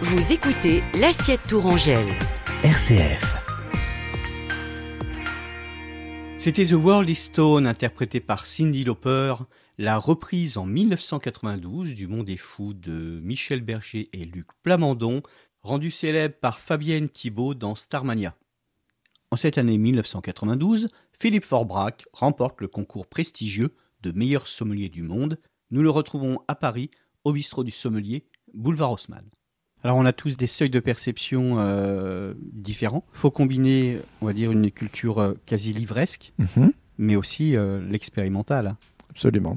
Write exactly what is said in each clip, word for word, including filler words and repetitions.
Vous écoutez l'Assiette Tourangelle. R C F. C'était The World is Stone, interprété par Cyndi Lauper, la reprise en dix-neuf cent quatre-vingt-douze du Monde est fou de Michel Berger et Luc Plamondon, rendue célèbre par Fabienne Thibault dans Starmania. En cette année dix-neuf cent quatre-vingt-douze, Philippe Forbrac remporte le concours prestigieux de meilleur sommelier du monde. Nous le retrouvons à Paris, au bistrot du sommelier, boulevard Haussmann. Alors on a tous des seuils de perception euh, différents. Il faut combiner, on va dire, une culture euh, quasi livresque, mm-hmm. mais aussi euh, l'expérimental. Absolument.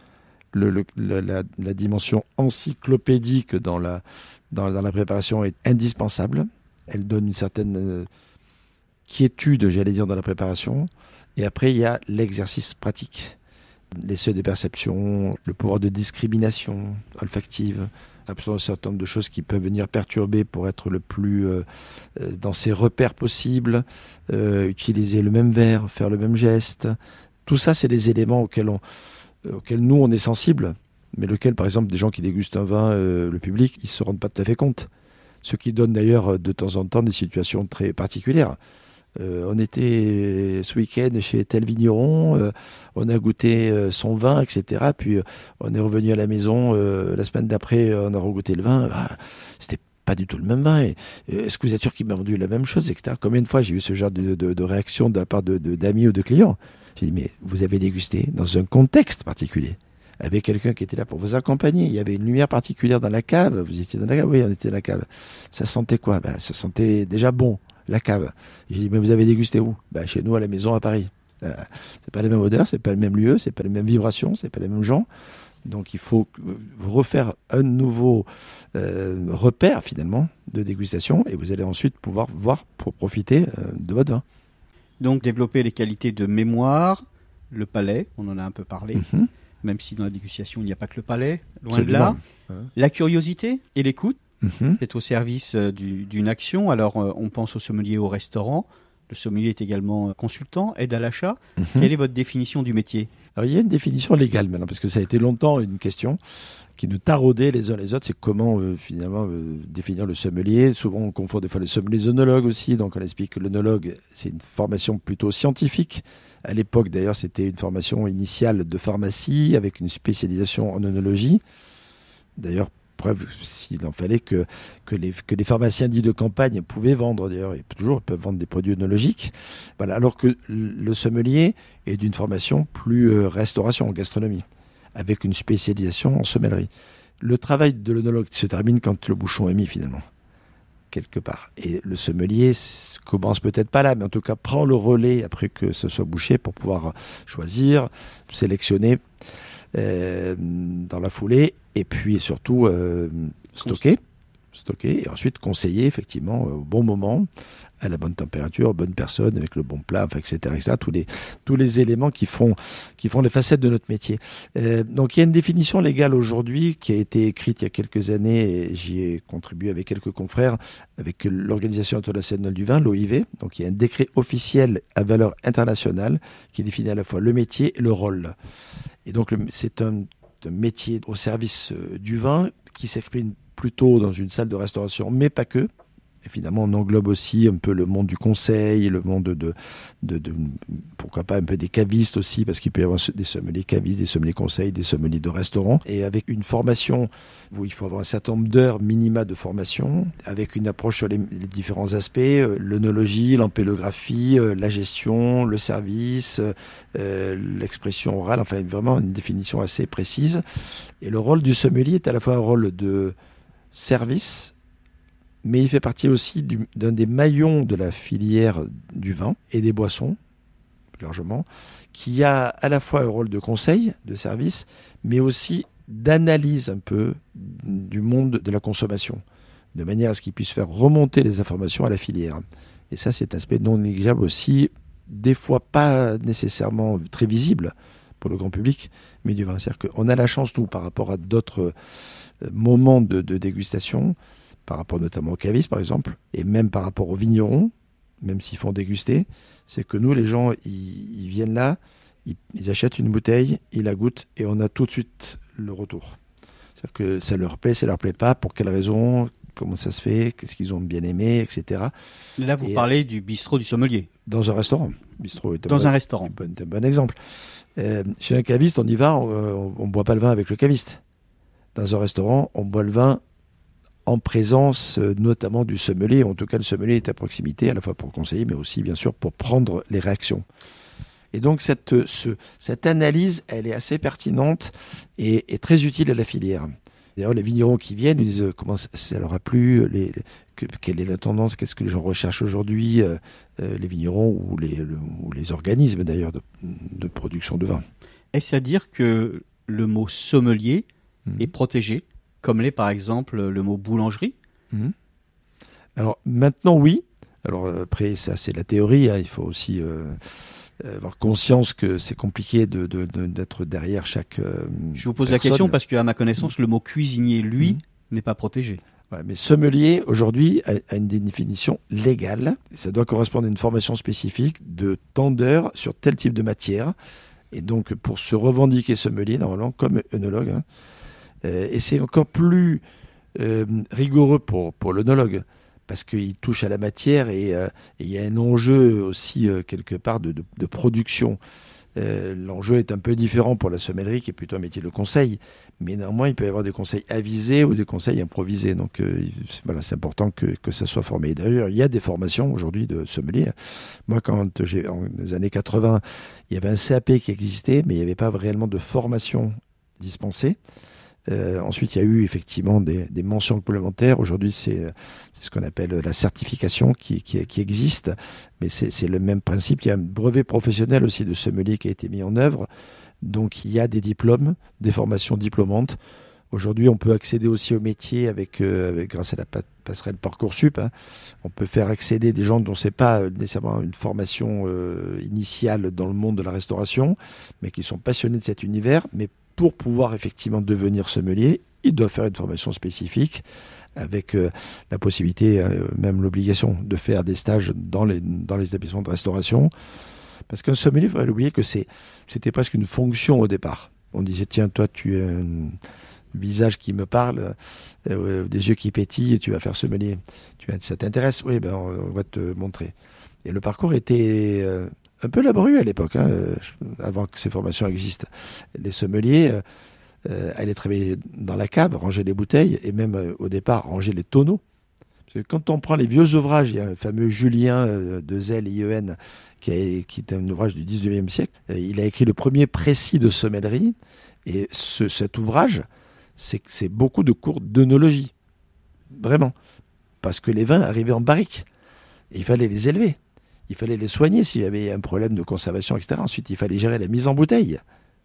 Le, le, la, la, la dimension encyclopédique dans la, dans, dans la préparation est indispensable. Elle donne une certaine euh, quiétude, j'allais dire, dans la préparation. Et après, il y a l'exercice pratique. Les seuils de perception, le pouvoir de discrimination olfactive, absolument un certain nombre de choses qui peuvent venir perturber pour être le plus euh, dans ses repères possibles, euh, utiliser le même verre, faire le même geste. Tout ça, c'est des éléments auxquels, on, auxquels nous, on est sensibles, mais lesquels, par exemple, des gens qui dégustent un vin, euh, le public, ils ne se rendent pas tout à fait compte. Ce qui donne d'ailleurs de temps en temps des situations très particulières. Euh, on était ce week-end chez tel vigneron, euh, on a goûté euh, son vin, et cetera. Puis euh, on est revenu à la maison, euh, la semaine d'après, on a regoûté le vin. Ah, c'était pas du tout le même vin. Et, euh, est-ce que vous êtes sûr qu'il m'a vendu la même chose, et cetera. Combien de fois j'ai eu ce genre de, de, de réaction de la part de, de, d'amis ou de clients? J'ai dit, mais vous avez dégusté dans un contexte particulier, avec quelqu'un qui était là pour vous accompagner. Il y avait une lumière particulière dans la cave. Vous étiez dans la cave? Oui, on était dans la cave. Ça sentait quoi? Ben, ça sentait déjà bon. La cave. J'ai dit, mais vous avez dégusté où? Ben, chez nous, à la maison, à Paris. Euh, c'est pas la même odeur, c'est pas le même lieu, c'est pas les mêmes vibrations, c'est pas les mêmes gens. Donc, il faut refaire un nouveau euh, repère, finalement, de dégustation, et vous allez ensuite pouvoir voir pour profiter euh, de votre vin. Donc, développer les qualités de mémoire, le palais, on en a un peu parlé, mm-hmm. même si dans la dégustation, il n'y a pas que le palais, loin Absolument. de là. Ouais. La curiosité et l'écoute. Mmh. C'est au service euh, du, d'une action. Alors, euh, on pense au sommelier au restaurant. Le sommelier est également euh, consultant, aide à l'achat. Mmh. Quelle est votre définition du métier? Alors, il y a une définition légale maintenant, parce que ça a été longtemps une question qui nous taraudait les uns les autres. C'est comment, euh, finalement, euh, définir le sommelier. Souvent, on confond des fois le sommelier les œnologues aussi. Donc, on explique que l'œnologue, c'est une formation plutôt scientifique. À l'époque, d'ailleurs, c'était une formation initiale de pharmacie avec une spécialisation en œnologie. D'ailleurs, preuve s'il en fallait que, que, les, que les pharmaciens dits de campagne pouvaient vendre, d'ailleurs, et toujours ils peuvent vendre des produits œnologiques. Voilà, alors que le sommelier est d'une formation plus euh, restauration, gastronomie, avec une spécialisation en sommellerie. Le travail de l'œnologue se termine quand le bouchon est mis, finalement, quelque part. Et le sommelier commence peut-être pas là, mais en tout cas prend le relais après que ce soit bouché pour pouvoir choisir, sélectionner euh, dans la foulée, et puis surtout euh, stocker, stocker et ensuite conseiller effectivement au bon moment, à la bonne température, aux bonnes personnes, avec le bon plat, enfin, et cetera, et cetera. Tous les, tous les éléments qui font, qui font les facettes de notre métier. Euh, donc il y a une définition légale aujourd'hui qui a été écrite il y a quelques années, et j'y ai contribué avec quelques confrères, avec l'Organisation internationale du vin, l'O I V. Donc il y a un décret officiel à valeur internationale qui définit à la fois le métier et le rôle. Et donc le, c'est un un métier au service du vin qui s'exprime plutôt dans une salle de restauration, mais pas que. Et finalement, on englobe aussi un peu le monde du conseil, le monde de, de, de, de pourquoi pas un peu des cavistes aussi, parce qu'il peut y avoir des sommeliers cavistes, des sommeliers conseils, des sommeliers de restaurant. Et avec une formation où il faut avoir un certain nombre d'heures minima de formation, avec une approche sur les, les différents aspects, euh, l'œnologie, l'ampélographie, euh, la gestion, le service, euh, l'expression orale, enfin vraiment une définition assez précise. Et le rôle du sommelier est à la fois un rôle de service, mais il fait partie aussi du, d'un des maillons de la filière du vin et des boissons, plus largement, qui a à la fois un rôle de conseil, de service, mais aussi d'analyse un peu du monde de la consommation, de manière à ce qu'il puisse faire remonter les informations à la filière. Et ça, c'est un aspect non négligeable aussi, des fois pas nécessairement très visible pour le grand public, mais du vin. C'est-à-dire qu'on a la chance, nous, par rapport à d'autres moments de, de dégustation, par rapport notamment aux cavistes, par exemple, et même par rapport aux vignerons, même s'ils font déguster, c'est que nous, les gens, ils, ils viennent là, ils, ils achètent une bouteille, ils la goûtent, et on a tout de suite le retour. C'est-à-dire que ça leur plaît, ça leur plaît pas, pour quelle raison, comment ça se fait, qu'est-ce qu'ils ont bien aimé, et cetera. Là, vous Et, parlez du bistrot du sommelier. Dans un restaurant. Bistrot est un Dans bon, un restaurant. Un bon, un bon exemple. Euh, chez un caviste, on y va, on ne boit pas le vin avec le caviste. Dans un restaurant, on boit le vin en présence euh, notamment du sommelier. En tout cas, le sommelier est à proximité, à la fois pour conseiller, mais aussi, bien sûr, pour prendre les réactions. Et donc, cette, ce, cette analyse, elle est assez pertinente et, et très utile à la filière. D'ailleurs, les vignerons qui viennent, ils disent comment ça, ça leur a plu, les, les, que, quelle est la tendance, qu'est-ce que les gens recherchent aujourd'hui, euh, euh, les vignerons ou les, le, ou les organismes d'ailleurs de, de production de vin. Est-ce à dire que le mot sommelier mmh. est protégé, comme l'est par exemple le mot boulangerie ? mmh. Alors maintenant, oui. Alors après, ça c'est la théorie, hein. Il faut aussi... Euh, avoir conscience que c'est compliqué de, de, de, d'être derrière chaque euh, Je vous pose personne. la question parce qu'à ma connaissance, mmh. le mot cuisinier, lui, mmh. n'est pas protégé. Ouais, mais sommelier, aujourd'hui, a, a une définition légale. Ça doit correspondre à une formation spécifique de tendeur sur tel type de matière. Et donc, pour se revendiquer sommelier, normalement, comme œnologue, hein, euh, et c'est encore plus euh, rigoureux pour, pour l'œnologue, parce qu'il touche à la matière et il y a un enjeu aussi euh, quelque part de, de, de production. Euh, l'enjeu est un peu différent pour la sommellerie qui est plutôt un métier de conseil, mais néanmoins il peut y avoir des conseils avisés ou des conseils improvisés. Donc euh, voilà, c'est important que, que ça soit formé. D'ailleurs, il y a des formations aujourd'hui de sommelier. Moi, quand j'ai en les années quatre-vingts, il y avait un C A P qui existait, mais il n'y avait pas réellement de formation dispensée. Euh, ensuite, il y a eu effectivement des, des mentions complémentaires. Aujourd'hui, c'est, c'est ce qu'on appelle la certification qui, qui, qui existe, mais c'est, c'est le même principe. Il y a un brevet professionnel aussi de sommelier qui a été mis en œuvre. Donc, il y a des diplômes, des formations diplômantes. Aujourd'hui, on peut accéder aussi au métier avec, euh, avec grâce à la passerelle Parcoursup. Hein. On peut faire accéder des gens dont c'est pas nécessairement une formation euh, initiale dans le monde de la restauration, mais qui sont passionnés de cet univers, mais pour pouvoir effectivement devenir sommelier, il doit faire une formation spécifique avec euh, la possibilité, euh, même l'obligation de faire des stages dans les, dans les établissements de restauration. Parce qu'un sommelier, il faudrait l'oublier que c'est, c'était presque une fonction au départ. On disait, tiens, toi, tu as un visage qui me parle, euh, des yeux qui pétillent, tu vas faire sommelier. Tu, ça t'intéresse ? Oui, ben, on, on va te montrer. Et le parcours était... Euh, un peu laborieux à l'époque, hein, avant que ces formations existent. Les sommeliers euh, allaient travailler dans la cave, ranger les bouteilles, et même euh, au départ, ranger les tonneaux. Parce que quand on prend les vieux ouvrages, il y a un fameux Julien euh, de Zell I E N, qui, a, qui est un ouvrage du dix-neuvième siècle. Euh, il a écrit le premier précis de sommellerie, et ce, cet ouvrage, c'est, c'est beaucoup de cours d'œnologie. Vraiment. Parce que les vins arrivaient en barrique, et il fallait les élever. Il fallait les soigner s'il y avait un problème de conservation, et cetera. Ensuite, il fallait gérer la mise en bouteille.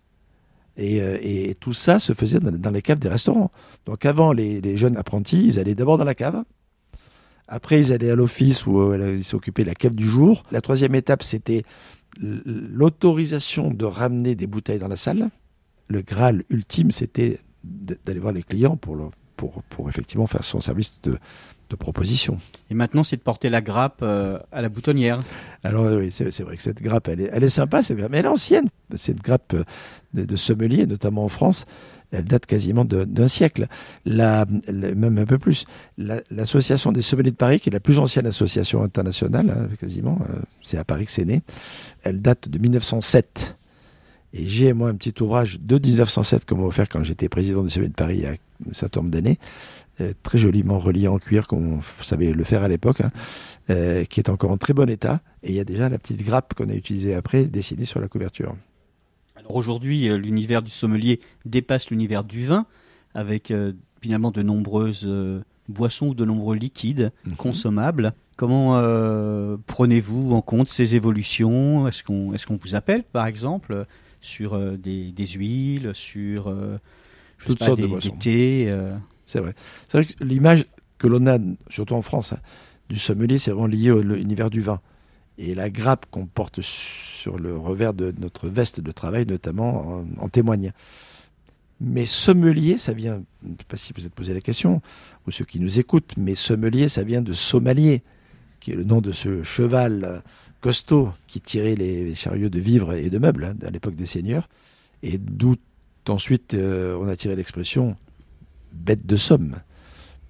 Et, euh, et tout ça se faisait dans, dans les caves des restaurants. Donc avant, les, les jeunes apprentis, ils allaient d'abord dans la cave. Après, ils allaient à l'office où euh, ils s'occupaient de la cave du jour. La troisième étape, c'était l'autorisation de ramener des bouteilles dans la salle. Le Graal ultime, c'était d'aller voir les clients pour, le, pour, pour effectivement faire son service de de proposition. Et maintenant, c'est de porter la grappe euh, à la boutonnière. Alors oui, c'est, c'est vrai que cette grappe, elle est, elle est sympa, cette grappe, mais elle est ancienne. Cette grappe de, de sommelier, notamment en France, elle date quasiment de, d'un siècle. La, la, même un peu plus. La, l'association des sommeliers de Paris, qui est la plus ancienne association internationale, hein, quasiment, euh, c'est à Paris que c'est né, elle date de mille neuf cent sept. Et j'ai, moi, un petit ouvrage de dix-neuf cent sept qu'on m'a offert quand j'étais président des sommeliers de Paris il y a un certain nombre d'années, Euh, très joliment relié en cuir, comme on savait le faire à l'époque, hein, euh, qui est encore en très bon état. Et il y a déjà la petite grappe qu'on a utilisée après, dessinée sur la couverture. Alors aujourd'hui, euh, l'univers du sommelier dépasse l'univers du vin, avec euh, finalement de nombreuses euh, boissons ou de nombreux liquides mmh. consommables. Comment euh, prenez-vous en compte ces évolutions ? Est-ce qu'on, est-ce qu'on vous appelle, par exemple, sur euh, des, des huiles, sur euh, je toutes sais pas, sortes des, de boissons. des thés euh... C'est vrai. C'est vrai que l'image que l'on a, surtout en France, hein, du sommelier, c'est vraiment lié à l'univers du vin. Et la grappe qu'on porte sur le revers de notre veste de travail, notamment, en, en témoigne. Mais sommelier, ça vient, je ne sais pas si vous êtes posé la question, ou ceux qui nous écoutent, mais sommelier, ça vient de sommelier, qui est le nom de ce cheval costaud qui tirait les chariots de vivres et de meubles, hein, à l'époque des seigneurs, et d'où ensuite euh, on a tiré l'expression bête de somme.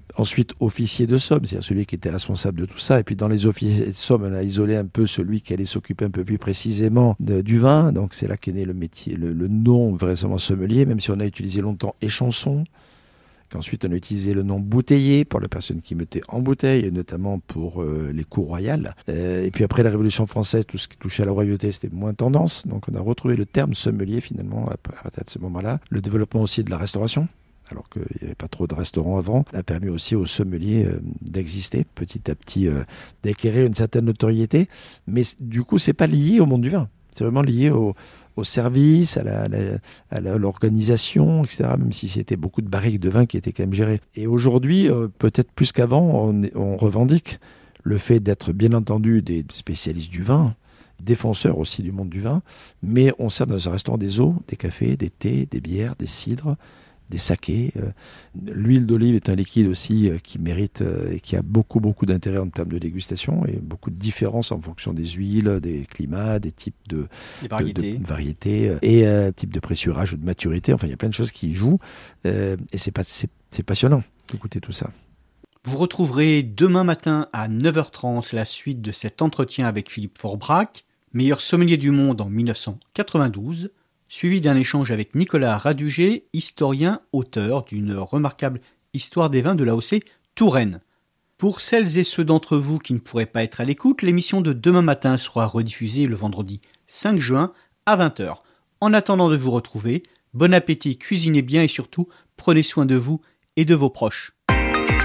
Ensuite, officier de somme, c'est-à-dire celui qui était responsable de tout ça. Et puis dans les officiers de somme, on a isolé un peu celui qui allait s'occuper un peu plus précisément de, du vin. Donc c'est là qu'est né le métier, le, le nom vraiment sommelier, même si on a utilisé longtemps échanson. Qu'ensuite on a utilisé le nom bouteiller pour les personnes qui mettaient en bouteille, et notamment pour euh, les cours royales. Euh, et puis après la Révolution française, tout ce qui touchait à la royauté, c'était moins tendance. Donc on a retrouvé le terme sommelier finalement à partir de ce moment-là. Le développement aussi de la restauration, alors qu'il n'y avait pas trop de restaurants avant, a permis aussi aux sommeliers euh, d'exister, petit à petit, euh, d'acquérir une certaine notoriété. Mais du coup, c'est pas lié au monde du vin. C'est vraiment lié au, au service, à, la, à, la, à la, l'organisation, et cetera, même si c'était beaucoup de barriques de vin qui étaient quand même gérées. Et aujourd'hui, euh, peut-être plus qu'avant, on, on revendique le fait d'être bien entendu des spécialistes du vin, défenseurs aussi du monde du vin, mais on sert dans un restaurant des eaux, des cafés, des thés, des bières, des cidres, des sakés. Euh, l'huile d'olive est un liquide aussi euh, qui mérite euh, et qui a beaucoup beaucoup d'intérêt en termes de dégustation et beaucoup de différences en fonction des huiles, des climats, des types de, des variétés, de, de variétés euh, et euh, type de pressurage ou de maturité. Enfin, il y a plein de choses qui y jouent euh, et c'est, pas, c'est, c'est passionnant d'écouter tout ça. Vous retrouverez demain matin à neuf heures trente la suite de cet entretien avec Philippe Forbrac, meilleur sommelier du monde en dix-neuf cent quatre-vingt-douze, suivi d'un échange avec Nicolas Radugé, historien, auteur d'une remarquable histoire des vins de l'A O C Touraine. Pour celles et ceux d'entre vous qui ne pourraient pas être à l'écoute, l'émission de demain matin sera rediffusée le vendredi cinq juin à vingt heures. En attendant de vous retrouver, bon appétit, cuisinez bien et surtout, prenez soin de vous et de vos proches.